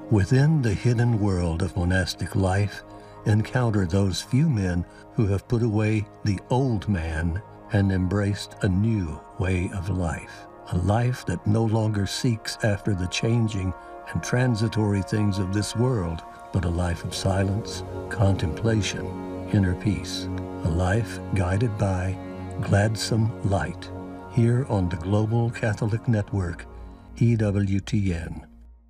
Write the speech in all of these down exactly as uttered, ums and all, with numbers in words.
Within the hidden world of monastic life, encounter those few men who have put away the old man and embraced a new way of life, a life that no longer seeks after the changing and transitory things of this world, but a life of silence, contemplation, inner peace, a life guided by gladsome light, here on the Global Catholic Network, E W T N.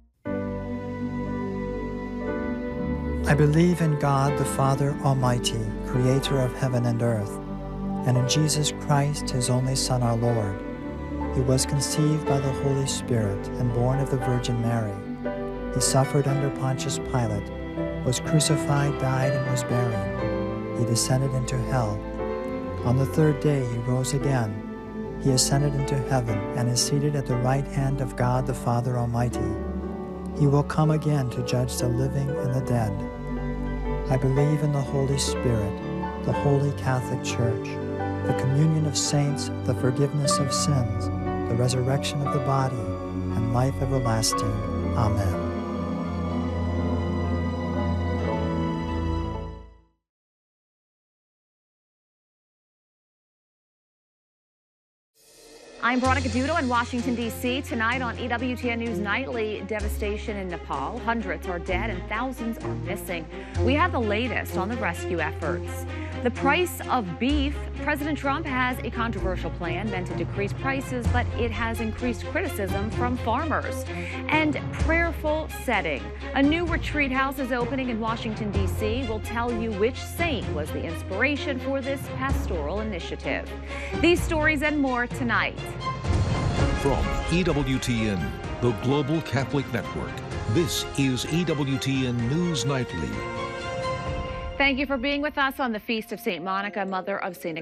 I believe in God the Father Almighty, creator of heaven and earth, and in Jesus Christ, his only Son, our Lord. He was conceived by the Holy Spirit and born of the Virgin Mary. He suffered under Pontius Pilate, was crucified, died, and was buried. He descended into hell. On the third day he rose again. He ascended into heaven and is seated at the right hand of God the Father Almighty. He will come again to judge the living and the dead. I believe in the Holy Spirit, the Holy Catholic Church, the communion of saints, the forgiveness of sins, the resurrection of the body, and life everlasting. Amen. I'm Veronica Dudo in Washington, D C Tonight on E W T N News Nightly, devastation in Nepal. Hundreds are dead and thousands are missing. We have the latest on the rescue efforts. The price of beef. President Trump has a controversial plan meant to decrease prices, but it has increased criticism from farmers. And prayerful setting. A new retreat house is opening in Washington, D C We'll tell you which saint was the inspiration for this pastoral initiative. These stories and more tonight. From E W T N, the Global Catholic Network, this is E W T N News Nightly. Thank you for being with us on the Feast of Saint Monica, Mother of Saint